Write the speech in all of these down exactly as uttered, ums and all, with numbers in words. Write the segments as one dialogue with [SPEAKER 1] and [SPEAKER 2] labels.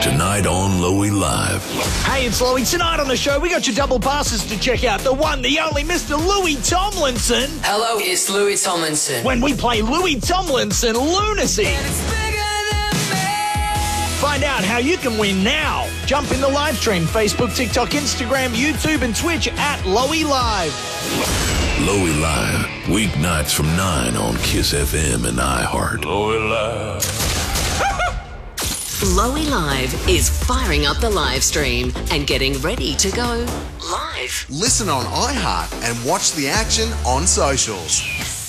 [SPEAKER 1] Tonight on Louie Live.
[SPEAKER 2] Hey, it's Louie. Tonight on the show, we got your double passes to check out the one, the only Mister Louis Tomlinson.
[SPEAKER 3] Hello, it's Louis Tomlinson.
[SPEAKER 2] When we play Louis Tomlinson Lunacy. Find out how you can win now. Jump in the live stream, Facebook, TikTok, Instagram, YouTube, and Twitch at Louie Live.
[SPEAKER 1] Louie Live, weeknights from nine on Kiss F M and iHeart. Louie Live.
[SPEAKER 4] Louie Live is firing up the live stream and getting ready to go live.
[SPEAKER 5] Listen on iHeart and watch the action on socials.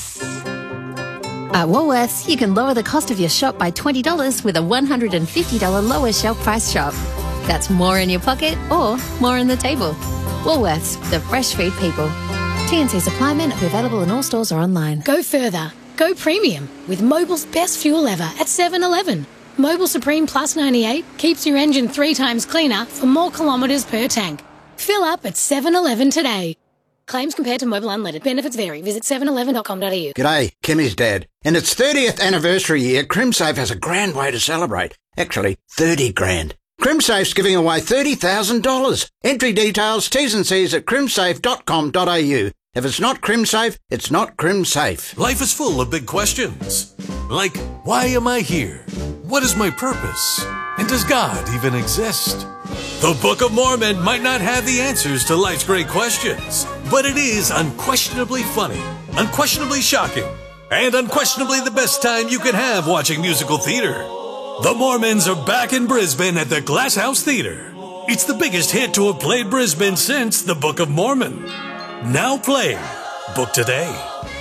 [SPEAKER 6] At Woolworths, you can lower the cost of your shop by twenty dollars with a one hundred fifty dollars lower shelf price shop. That's more in your pocket or more on the table. Woolworths, the fresh food people. T N C supply men are available in all stores or online.
[SPEAKER 7] Go further. Go premium with Mobil's best fuel ever at seven eleven. Mobil Supreme Plus ninety-eight keeps your engine three times cleaner for more kilometres per tank. Fill up at seven eleven today. Claims compared to Mobil Unleaded. Benefits vary. Visit seven eleven dot com dot a u.
[SPEAKER 8] G'day, Kimmy's dad. In its thirtieth anniversary year, CrimSafe has a grand way to celebrate. Actually, thirty grand. CrimSafe's giving away thirty thousand dollars. Entry details, T's and C's at crimsafe dot com dot a u. If it's not CrimSafe, it's not CrimSafe.
[SPEAKER 9] Life is full of big questions. Like, why am I here? What is my purpose? And does God even exist? The Book of Mormon might not have the answers to life's great questions, but it is unquestionably funny, unquestionably shocking, and unquestionably the best time you can have watching musical theater. The Mormons are back in Brisbane at the Glass House Theatre. It's the biggest hit to have played Brisbane since The Book of Mormon. Now playing. Book today.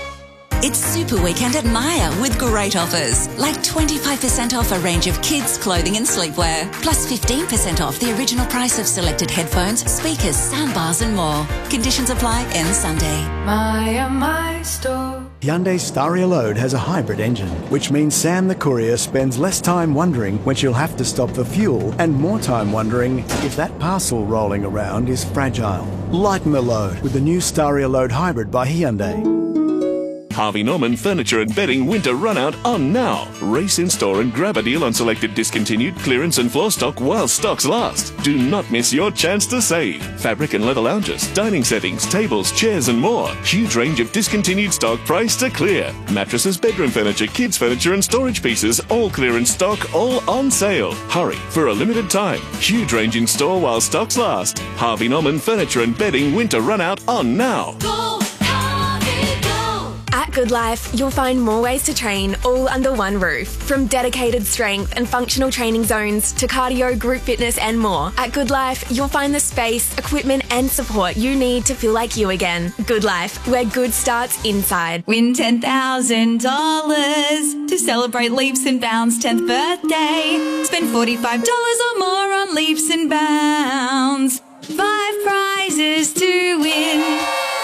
[SPEAKER 10] It's Super Weekend at Myer with great offers, like twenty-five percent off a range of kids' clothing and sleepwear, plus fifteen percent off the original price of selected headphones, speakers, soundbars and more. Conditions apply end Sunday.
[SPEAKER 11] Myer, my store.
[SPEAKER 12] Hyundai Staria Load has a hybrid engine, which means Sam the courier spends less time wondering when she'll have to stop for fuel and more time wondering if that parcel rolling around is fragile. Lighten the load with the new Staria Load Hybrid by Hyundai.
[SPEAKER 13] Harvey Norman Furniture and Bedding Winter Runout on now. Race in store and grab a deal on selected discontinued clearance and floor stock while stocks last. Do not miss your chance to save. Fabric and leather lounges, dining settings, tables, chairs and more. Huge range of discontinued stock priced to clear. Mattresses, bedroom furniture, kids furniture and storage pieces, all clearance stock, all on sale. Hurry, for a limited time. Huge range in store while stocks last. Harvey Norman Furniture and Bedding Winter Runout on now.
[SPEAKER 14] Go, Harvey, go. At Good Life, you'll find more ways to train all under one roof. From dedicated strength and functional training zones to cardio, group fitness and more. At Good Life, you'll find the space, equipment and support you need to feel like you again. Good Life, where good starts inside.
[SPEAKER 15] Win ten thousand dollars to celebrate Leaps and Bounds' tenth birthday. Spend forty-five dollars or more on Leaps and Bounds. Five prizes to win.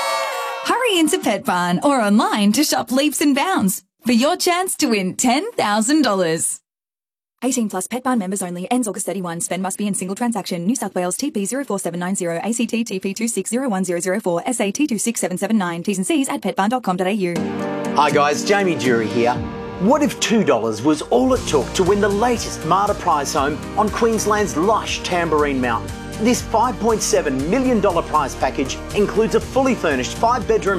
[SPEAKER 15] Hurry into Pet Barn or online to shop Leaps and Bounds for your chance to win ten thousand dollars.
[SPEAKER 16] eighteen plus Pet Barn members only. Ends August thirty-first. Spend must be in single transaction. New South Wales T P zero four seven nine zero, A C T T P two six zero one zero zero four, S A T two six seven seven nine. T's and C's at pet barn dot com dot a u.
[SPEAKER 17] Hi guys, Jamie Jury here. What if two dollars was all it took to win the latest Marta prize home on Queensland's lush Tamborine Mountain? This five point seven million dollars prize package includes a fully furnished five-bedroom